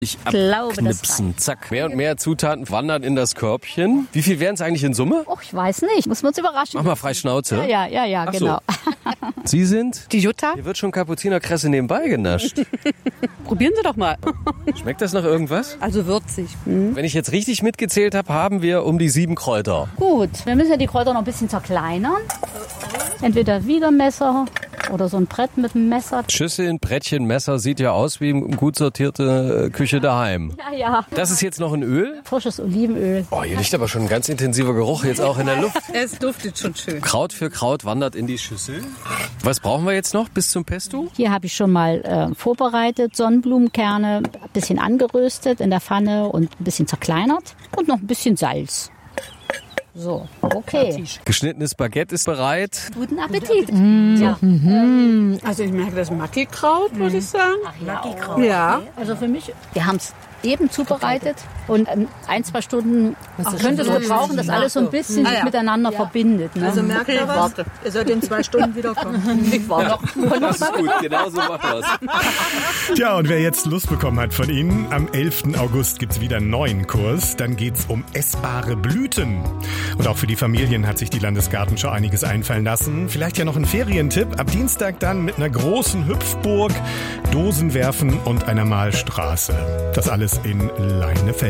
Ich glaube, abknipsen. Zack. Mehr und mehr Zutaten wandern in das Körbchen. Wie viel wären es eigentlich in Summe? Och, ich weiß nicht. Muss man uns überraschen. Mach mal frei Schnauze. Ja, Ach genau. So. Sie sind? Die Jutta? Hier wird schon Kapuzinerkresse nebenbei genascht. Probieren Sie doch mal. Schmeckt das nach irgendwas? Also würzig. Wenn ich jetzt richtig mitgezählt habe, haben wir um die 7 Kräuter. Gut, wir müssen ja die Kräuter noch ein bisschen zerkleinern. Entweder Wiedermesser oder so ein Brett mit einem Messer. Schüsseln, Brettchen, Messer, sieht ja aus wie eine gut sortierte Küche daheim. Ja. Das ist jetzt noch ein Öl? Frisches Olivenöl. Oh, hier liegt aber schon ein ganz intensiver Geruch jetzt auch in der Luft. Es duftet schon schön. Kraut für Kraut wandert in die Schüssel. Was brauchen wir jetzt noch bis zum Pesto? Hier habe ich schon mal vorbereitet, Sonnenblumenkerne, ein bisschen angeröstet in der Pfanne und ein bisschen zerkleinert und noch ein bisschen Salz. So, okay. Geschnittenes Baguette ist bereit. Guten Appetit. Ja. Also ich merke das Macki-Kraut, muss ich sagen. Macki-Kraut. Ja. Okay. Also für mich, wir haben es eben zubereitet und 1-2 Stunden könnte es gebrauchen, dass alles so ein bisschen sich miteinander verbindet. Ne? Also merkt ihr was? Ihr sollt in 2 Stunden wiederkommen. Ich war noch. Das ist gut, genau so machen wir es. Tja, und wer jetzt Lust bekommen hat von Ihnen, am 11. August gibt's wieder einen neuen Kurs. Dann geht's um essbare Blüten. Und auch für die Familien hat sich die Landesgartenschau einiges einfallen lassen. Vielleicht ja noch ein Ferientipp. Ab Dienstag dann mit einer großen Hüpfburg, Dosenwerfen und einer Malstraße. Das alles in Leinefelde.